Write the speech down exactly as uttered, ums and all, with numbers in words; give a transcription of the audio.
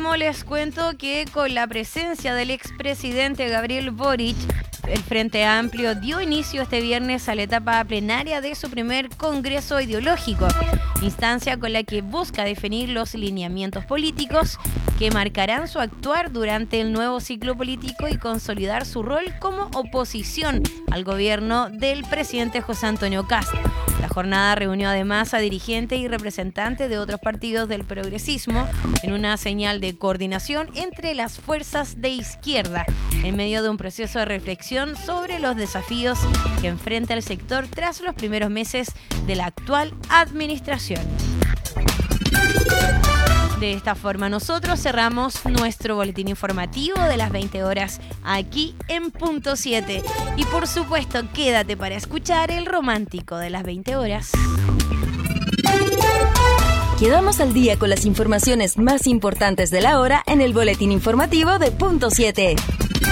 último, les cuento que con la presencia del expresidente Gabriel Boric, el Frente Amplio dio inicio este viernes a la etapa plenaria de su primer Congreso Ideológico, instancia con la que busca definir los lineamientos políticos que marcarán su actuar durante el nuevo ciclo político y consolidar su rol como oposición al gobierno del presidente José Antonio Kast. La jornada reunió además a dirigentes y representantes de otros partidos del progresismo en una señal de coordinación entre las fuerzas de izquierda, en medio de un proceso de reflexión sobre los desafíos que enfrenta el sector tras los primeros meses de la actual administración. De esta forma nosotros cerramos nuestro boletín informativo de las veinte horas aquí en Punto siete. Y por supuesto, quédate para escuchar el romántico de las veinte horas. Quedamos al día con las informaciones más importantes de la hora en el boletín informativo de Punto siete.